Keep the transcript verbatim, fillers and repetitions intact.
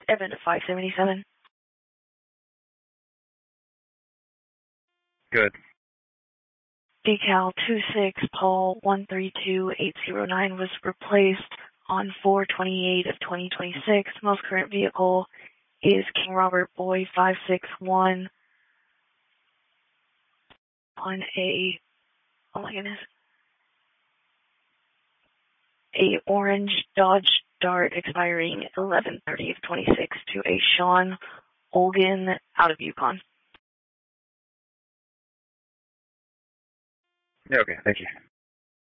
Evan five seventy-seven. Good. Decal two six Paul one three two eight zero nine was replaced on four twenty-eight of twenty twenty-six. Most current vehicle is King Robert Boy five six one on a, oh my goodness, a orange Dodge Dart expiring eleven thirty of twenty-six to a Sean Olgan out of Yukon. Yeah, okay, thank you.